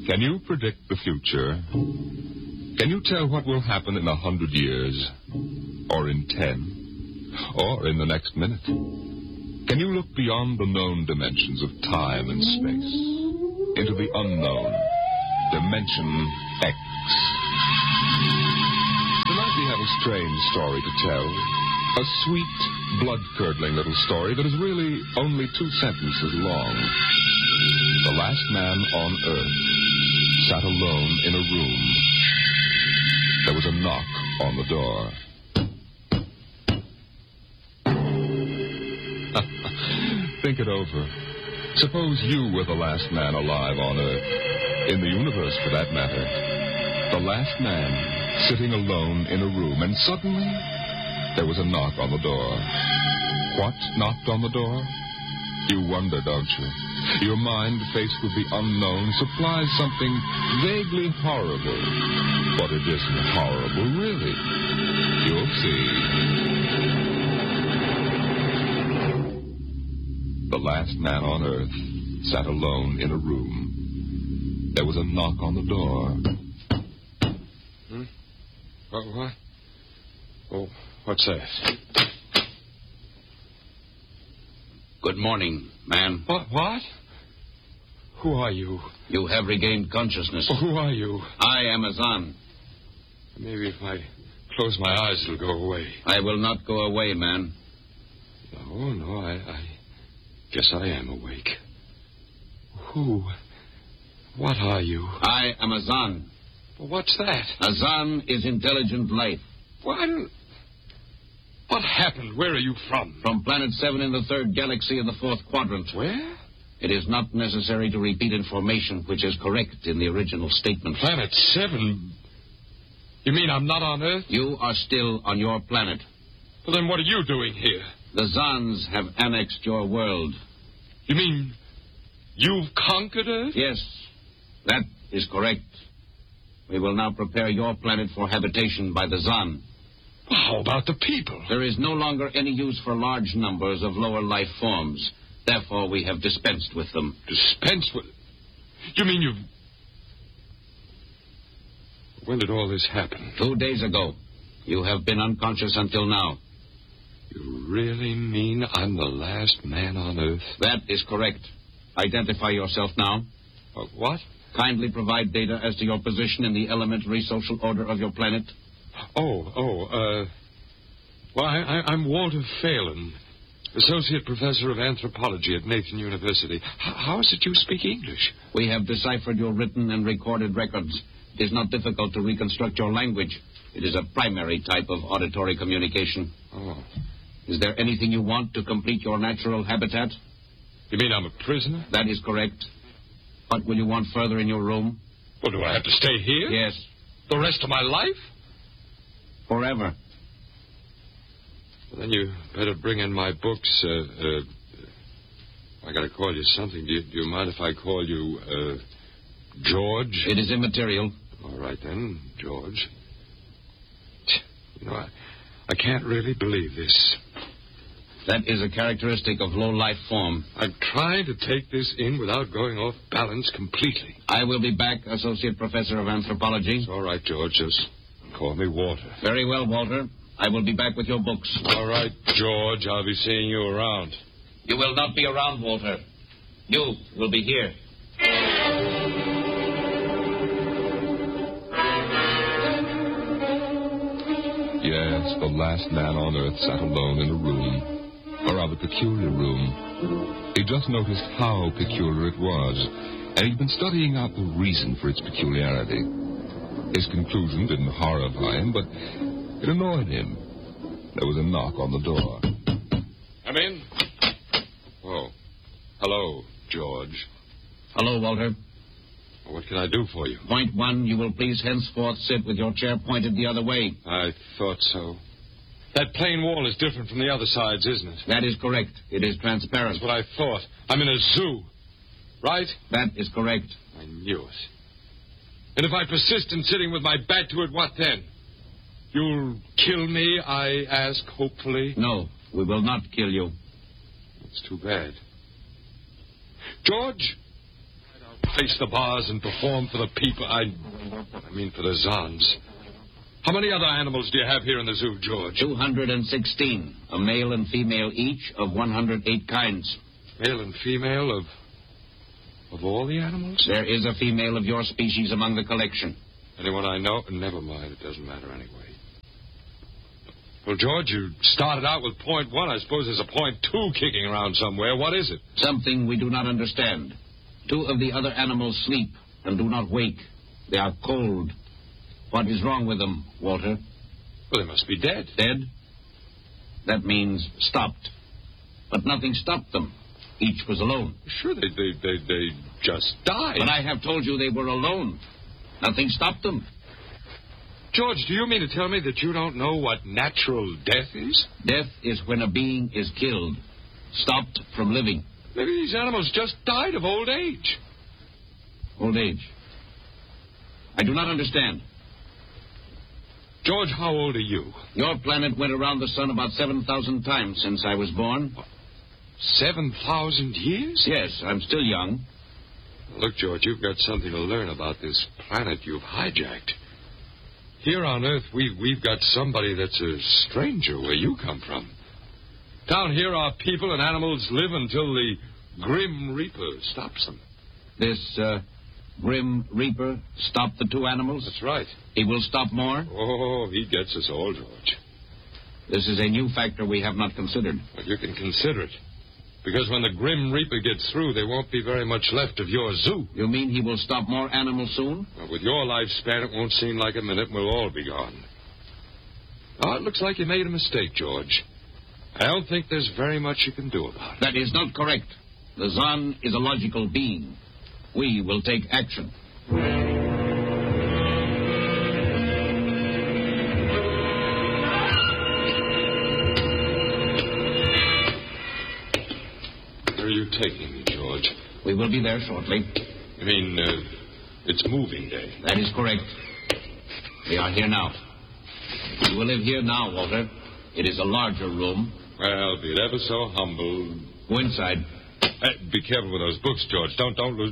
Can you predict the future? Can you tell what will happen in 100 years? Or in 10? Or in the next minute? Can you look beyond the known dimensions of time and space into the unknown, Dimension X? Tonight we have a strange story to tell. A sweet, blood-curdling little story that is really only 2 sentences long. The last man on Earth sat alone in a room. There was a knock on the door. Think it over. Suppose you were the last man alive on Earth, in the universe for that matter. The last man sitting alone in a room, and suddenly there was a knock on the door. What knocked on the door? You wonder, don't you? Your mind, faced with the unknown, supplies something vaguely horrible. But it isn't horrible, really. You'll see. The last man on Earth sat alone in a room. There was a knock on the door. What? Oh, what's that? Good morning, man. What? Who are you? You have regained consciousness. Who are you? I am Azan. Maybe if I close my eyes, it'll go away. I will not go away, man. No, I guess I am awake. Who? What are you? I am Azan. What's that? Azan is intelligent life. What happened? Where are you from? From Planet 7 in the 3rd galaxy in the 4th quadrant. Where? It is not necessary to repeat information which is correct in the original statement. Planet 7? You mean I'm not on Earth? You are still on your planet. Well, then what are you doing here? The Zans have annexed your world. You mean you've conquered Earth? Yes, that is correct. We will now prepare your planet for habitation by the Zan. How about the people? There is no longer any use for large numbers of lower life forms. Therefore, we have dispensed with them. Dispensed with? You mean you've... When did all this happen? 2 days ago. You have been unconscious until now. You really mean I'm the last man on Earth? That is correct. Identify yourself now. What? Kindly provide data as to your position in the elementary social order of your planet. Well, I'm Walter Phelan, Associate Professor of Anthropology at Nathan University. How is it you speak English? We have deciphered your written and recorded records. It is not difficult to reconstruct your language. It is a primary type of auditory communication. Oh. Is there anything you want to complete your natural habitat? You mean I'm a prisoner? That is correct. What will you want further in your room? Well, do I have to stay here? Yes. The rest of my life? Forever. Well, then you better bring in my books. I gotta call you something. Do you mind if I call you, George? It is immaterial. All right, then, George. You know, I can't really believe this. That is a characteristic of low life form. I'm trying to take this in without going off balance completely. I will be back, Associate Professor of Anthropology. It's all right, George. Just call me Walter. Very well, Walter. I will be back with your books. All right, George. I'll be seeing you around. You will not be around, Walter. You will be here. Yes, the last man on Earth sat alone in a room. A rather peculiar room. He just noticed how peculiar it was, and he'd been studying out the reason for its peculiarity. His conclusion didn't horrify him, but it annoyed him. There was a knock on the door. Come in. Oh, hello, George. Hello, Walter. What can I do for you? Point 1, you will please henceforth sit with your chair pointed the other way. I thought so. That plain wall is different from the other sides, isn't it? That is correct. It is transparent. That's what I thought. I'm in a zoo, right? That is correct. I knew it. And if I persist in sitting with my back to it, what then? You'll kill me, I ask, hopefully? No, we will not kill you. That's too bad. George? face the bars and perform for the people. I mean for the Zons. How many other animals do you have here in the zoo, George? 216. A male and female each of 108 kinds. Male and female of all the animals? There is a female of your species among the collection. Anyone I know? Never mind. It doesn't matter anyway. Well, George, you started out with point 1. I suppose there's a point 2 kicking around somewhere. What is it? Something we do not understand. 2 of the other animals sleep and do not wake. They are cold. What is wrong with them, Walter? Well, they must be dead. Dead? That means stopped. But nothing stopped them. Each was alone. Sure, they just died. But I have told you they were alone. Nothing stopped them. George, do you mean to tell me that you don't know what natural death is? Death is when a being is killed, stopped from living. Maybe these animals just died of old age. Old age? I do not understand. George, how old are you? Your planet went around the sun about 7,000 times since I was born. 7,000 years? Yes, I'm still young. Look, George, you've got something to learn about this planet you've hijacked. Here on Earth, we've got somebody that's a stranger where you come from. Down here, our people and animals live until the Grim Reaper stops them. This Grim Reaper stopped the 2 animals? That's right. He will stop more? Oh, he gets us all, George. This is a new factor we have not considered. But you can consider it. Because when the Grim Reaper gets through, there won't be very much left of your zoo. You mean he will stop more animals soon? Well, with your lifespan, it won't seem like a minute and we'll all be gone. Oh, it looks like you made a mistake, George. I don't think there's very much you can do about it. That is not correct. The Zon is a logical being. We will take action. Where are you taking me, George? We will be there shortly. You mean, it's moving day? That is correct. We are here now. You will live here now, Walter. It is a larger room. Well, be it ever so humble. Go inside. Be careful with those books, George. Don't lose...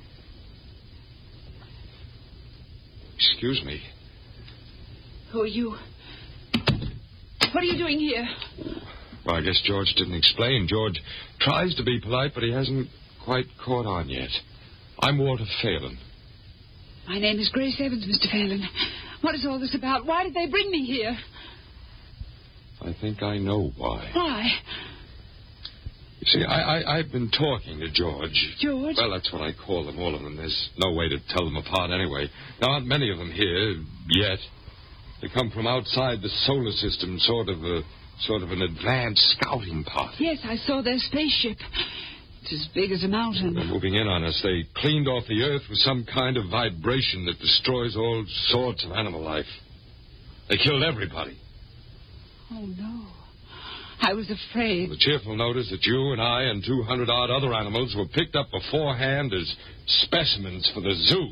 Excuse me. Who are you? What are you doing here? Well, I guess George didn't explain. George tries to be polite, but he hasn't quite caught on yet. I'm Walter Phelan. My name is Grace Evans, Mr. Phelan. What is all this about? Why did they bring me here? I think I know why. Why? You see, I've been talking to George. George? Well, that's what I call them, all of them. There's no way to tell them apart anyway. There aren't many of them here yet. They come from outside the solar system, sort of an advanced scouting party. Yes, I saw their spaceship. It's as big as a mountain. They're moving in on us. They cleaned off the Earth with some kind of vibration that destroys all sorts of animal life. They killed everybody. Oh, no. I was afraid. The cheerful note is that you and I and 200-odd other animals were picked up beforehand as specimens for the zoo.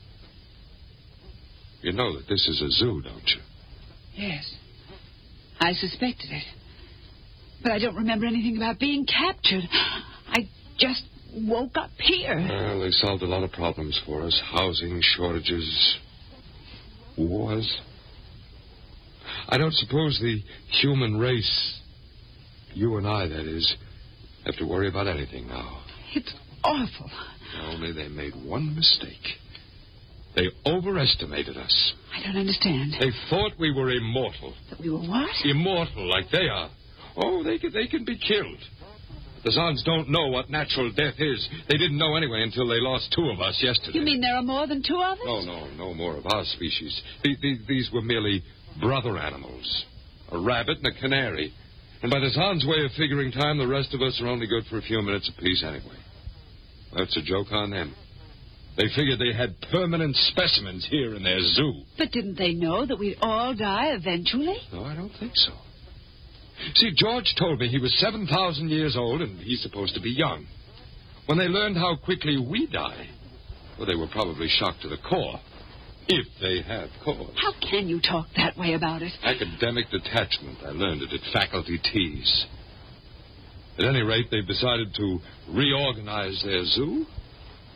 You know that this is a zoo, don't you? Yes. I suspected it. But I don't remember anything about being captured. I just woke up here. Well, they solved a lot of problems for us. Housing shortages, wars. I don't suppose the human race, you and I, that is, have to worry about anything now. It's awful. Only they made one mistake. They overestimated us. I don't understand. They thought we were immortal. That we were what? Immortal, like they are. Oh, they can be killed. The Zons don't know what natural death is. They didn't know anyway until they lost 2 of us yesterday. You mean there are more than 2 of us? No more of our species. These were merely brother animals. A rabbit and a canary. And by the Zons' way of figuring time, the rest of us are only good for a few minutes apiece anyway. That's a joke on them. They figured they had permanent specimens here in their zoo. But didn't they know that we'd all die eventually? No, I don't think so. See, George told me he was 7,000 years old, and he's supposed to be young. When they learned how quickly we die, well, they were probably shocked to the core. If they have cause. How can you talk that way about it? Academic detachment. I learned it at faculty teas. At any rate, they've decided to reorganize their zoo.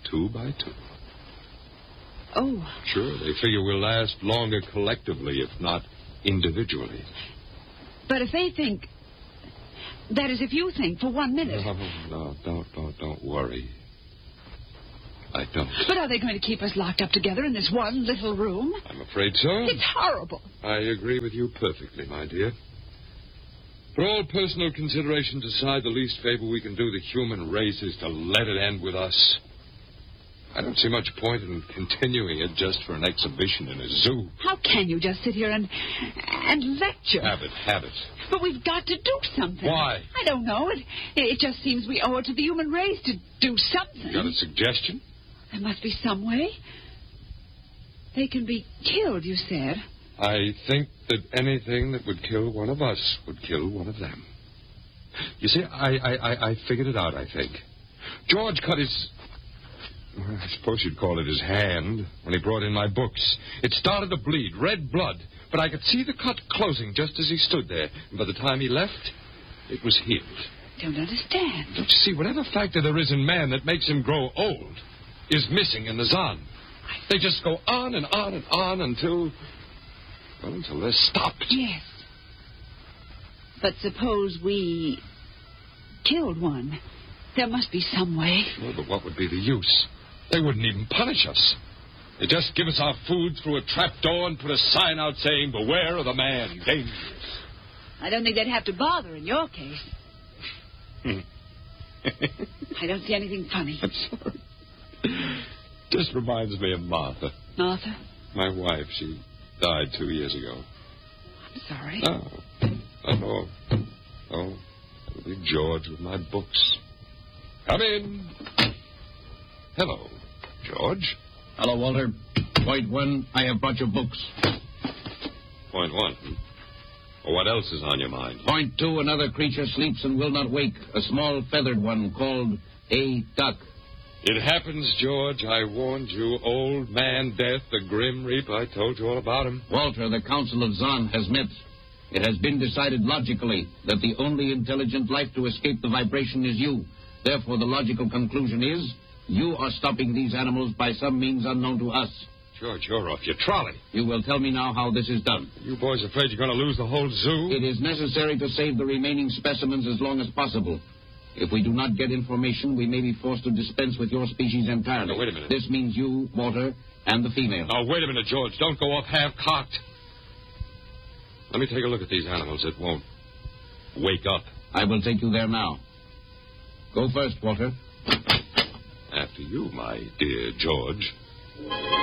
2 by 2. Oh. Sure, they figure we'll last longer collectively, if not individually. But if they think... That is, if you think for 1 minute... No, don't worry. I don't. But are they going to keep us locked up together in this one little room? I'm afraid so. It's horrible. I agree with you perfectly, my dear. For all personal considerations aside, the least favor we can do the human race is to let it end with us. I don't see much point in continuing it just for an exhibition in a zoo. How can you just sit here and lecture? Habit. But we've got to do something. Why? I don't know. It just seems we owe it to the human race to do something. You got a suggestion? There must be some way. They can be killed, you said. I think that anything that would kill one of us would kill one of them. You see, I figured it out, I think. George cut his... I suppose you'd call it his hand when he brought in my books. It started to bleed, red blood, but I could see the cut closing just as he stood there. And by the time he left, it was healed. Don't understand. Don't you see, whatever factor there is in man that makes him grow old is missing in the Zan. They just go on and on and on until they're stopped. Yes. But suppose we killed one. There must be some way. Well, but what would be the use? They wouldn't even punish us. They just give us our food through a trap door and put a sign out saying, "Beware of the man, dangerous." I don't think they'd have to bother in your case. I don't see anything funny. I'm sorry. Just reminds me of Martha. Martha? My wife. She died 2 years ago. I'm sorry. No. Oh, it'll be George with my books. Come in. Hello, George. Hello, Walter. Point 1, I have brought your books. Point 1. Well, what else is on your mind? Point 2, another creature sleeps and will not wake. A small feathered one called a duck. It happens, George. I warned you. Old Man Death, the Grim Reaper. I told you all about him. Walter, the Council of Zan has met. It has been decided logically that the only intelligent life to escape the vibration is you. Therefore, the logical conclusion is you are stopping these animals by some means unknown to us. George, you're off your trolley. You will tell me now how this is done. You boys afraid you're going to lose the whole zoo? It is necessary to save the remaining specimens as long as possible. If we do not get information, we may be forced to dispense with your species entirely. No, wait a minute. This means you, Walter, and the female. Now, wait a minute, George. Don't go off half-cocked. Let me take a look at these animals that won't wake up. I will take you there now. Go first, Walter. After you, my dear George.